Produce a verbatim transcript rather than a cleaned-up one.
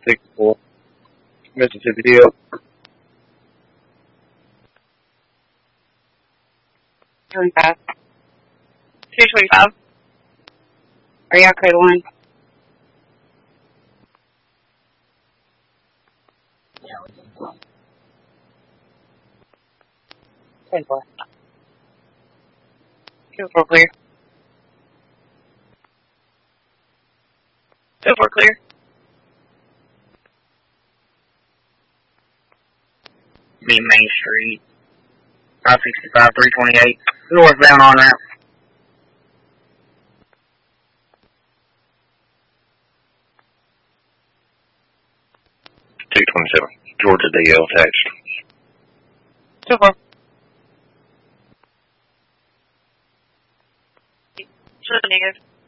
six four, Mississippi Hill. twenty-five. two twenty-five. Are y'all code one? ten four. two four clear. two four clear. Be Main Street. five sixty-five, three twenty-eight. Northbound on ramp. two twenty-seven. Georgia D L attached. two four. Two negative.